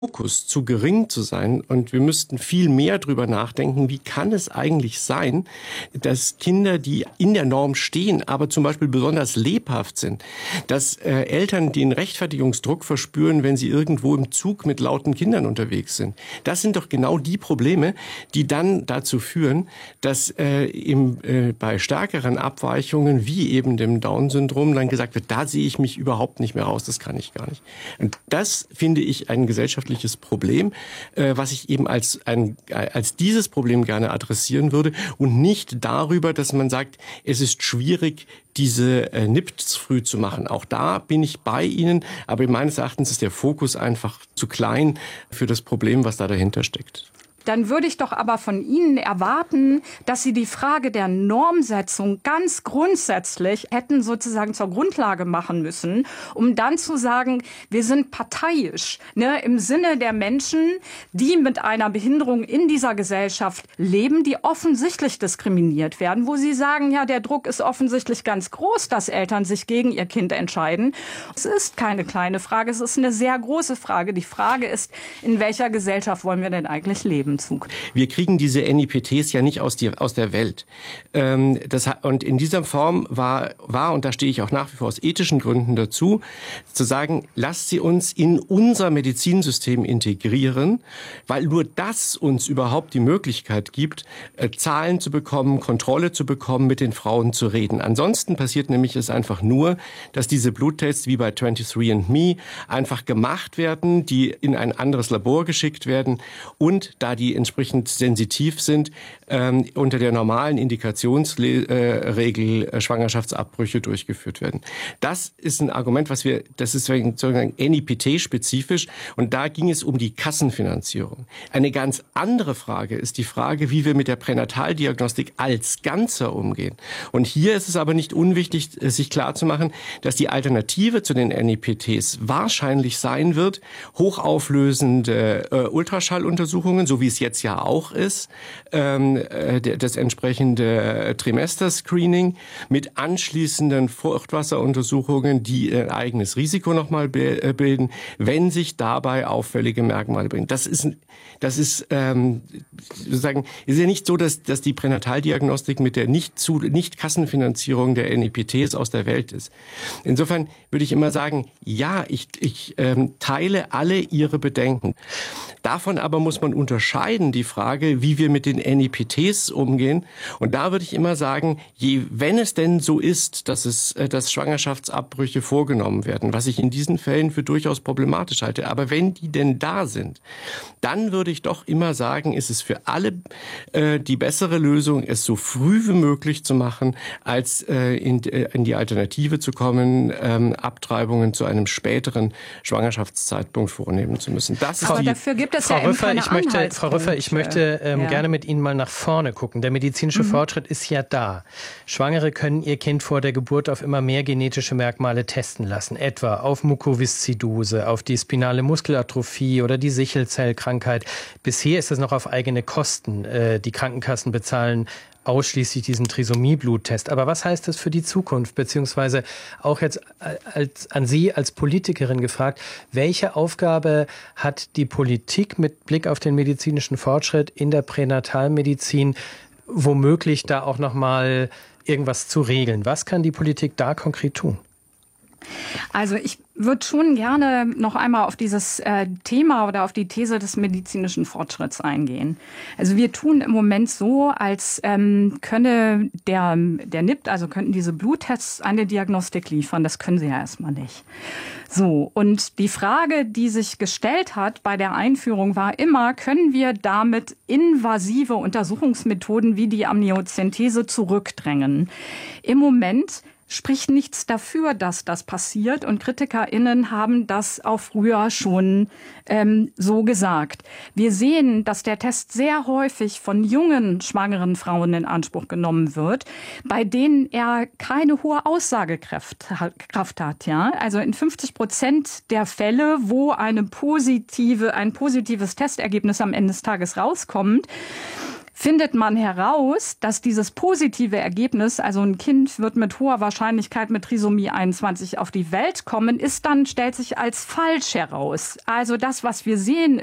Fokus zu gering zu sein und wir müssten viel mehr drüber nachdenken, wie kann es eigentlich sein, dass Kinder, die in der Norm stehen, aber zum Beispiel besonders lebhaft sind, dass Eltern den Rechtfertigungsdruck verspüren, wenn sie irgendwo im Zug mit lauten Kindern unterwegs sind. Das sind doch genau die Probleme, die dann dazu führen, dass bei stärkeren Abweichungen wie eben dem Down-Syndrom dann gesagt wird, da sehe ich mich überhaupt nicht mehr aus, das kann ich gar nicht. Und das finde ich ein gesellschaftliches Problem, was ich eben als dieses Problem gerne adressieren würde und nicht darüber, dass man sagt, es ist schwierig, diese NIPTs früh zu machen. Auch da bin ich bei Ihnen, aber meines Erachtens ist der Fokus einfach zu klein für das Problem, was da dahinter steckt. Dann würde ich doch aber von Ihnen erwarten, dass Sie die Frage der Normsetzung ganz grundsätzlich hätten sozusagen zur Grundlage machen müssen, um dann zu sagen, wir sind parteiisch, ne, im Sinne der Menschen, die mit einer Behinderung in dieser Gesellschaft leben, die offensichtlich diskriminiert werden, wo Sie sagen, ja, der Druck ist offensichtlich ganz groß, dass Eltern sich gegen ihr Kind entscheiden. Es ist keine kleine Frage, es ist eine sehr große Frage. Die Frage ist, in welcher Gesellschaft wollen wir denn eigentlich leben? Wir kriegen diese NIPTs ja nicht aus der Welt. Und in dieser Form war, und da stehe ich auch nach wie vor aus ethischen Gründen dazu, zu sagen, lasst sie uns in unser Medizinsystem integrieren, weil nur das uns überhaupt die Möglichkeit gibt, Zahlen zu bekommen, Kontrolle zu bekommen, mit den Frauen zu reden. Ansonsten passiert nämlich es einfach nur, dass diese Bluttests wie bei 23andMe einfach gemacht werden, die in ein anderes Labor geschickt werden und da die entsprechend sensitiv sind, unter der normalen Indikationsregel Schwangerschaftsabbrüche durchgeführt werden. Das ist ein Argument, das ist sozusagen NIPT-spezifisch und da ging es um die Kassenfinanzierung. Eine ganz andere Frage ist die Frage, wie wir mit der Pränataldiagnostik als Ganzer umgehen. Und hier ist es aber nicht unwichtig, sich klarzumachen, dass die Alternative zu den NIPTs wahrscheinlich sein wird, hochauflösende Ultraschalluntersuchungen, so wie es jetzt ja auch ist, das entsprechende Trimester-Screening mit anschließenden Fruchtwasseruntersuchungen, die ein eigenes Risiko nochmal bilden, wenn sich dabei auffällige Merkmale bringen. Das ist sozusagen, ist ja nicht so, dass die Pränataldiagnostik mit der nicht Kassenfinanzierung der NIPTs aus der Welt ist. Insofern würde ich immer sagen, ja, ich teile alle Ihre Bedenken. Davon aber muss man unterscheiden, die Frage, wie wir mit den NIPTs umgehen. Und da würde ich immer sagen, wenn es denn so ist, dass Schwangerschaftsabbrüche vorgenommen werden, was ich in diesen Fällen für durchaus problematisch halte, aber wenn die denn da sind, dann würde ich doch immer sagen, ist es für alle die bessere Lösung, es so früh wie möglich zu machen, als in die Alternative zu kommen, Abtreibungen zu einem späteren Schwangerschaftszeitpunkt vornehmen zu müssen. Aber dafür gibt es ja eben keine Anhaltspunkte. Frau Rüffer, ich möchte gerne mit Ihnen mal nach vorne gucken. Der medizinische Fortschritt ist ja da. Schwangere können ihr Kind vor der Geburt auf immer mehr genetische Merkmale testen lassen, etwa auf Mukoviszidose, auf die spinale Muskelatrophie oder die Sichelzellkrankheit. Bisher ist das noch auf eigene Kosten. Die Krankenkassen bezahlen ausschließlich diesen Trisomie-Bluttest. Aber was heißt das für die Zukunft? Beziehungsweise auch jetzt an Sie als Politikerin gefragt, welche Aufgabe hat die Politik mit Blick auf den medizinischen Fortschritt in der Pränatalmedizin, womöglich da auch nochmal irgendwas zu regeln? Was kann die Politik da konkret tun? Also ich würde schon gerne noch einmal auf dieses Thema oder auf die These des medizinischen Fortschritts eingehen. Also wir tun im Moment so, als könne der NIPT, also könnten diese Bluttests eine Diagnostik liefern. Das können sie ja erstmal nicht. So, und die Frage, die sich gestellt hat bei der Einführung, war immer, können wir damit invasive Untersuchungsmethoden wie die Amniozentese zurückdrängen? Im Moment spricht nichts dafür, dass das passiert. Und KritikerInnen haben das auch früher schon so gesagt. Wir sehen, dass der Test sehr häufig von jungen, schwangeren Frauen in Anspruch genommen wird, bei denen er keine hohe Aussagekraft hat. Ja? Also in 50% der Fälle, wo ein positives Testergebnis am Ende des Tages rauskommt, findet man heraus, dass dieses positive Ergebnis, also ein Kind wird mit hoher Wahrscheinlichkeit mit Trisomie 21 auf die Welt kommen, dann stellt sich als falsch heraus. Also das, was wir sehen